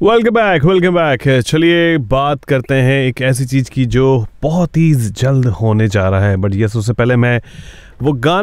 Welcome back. चलिए बात करते हैं एक ऐसी चीज़ की जो बहुत ही जल्द होने जा रहा है, बट यस उससे पहले मैं वो गाना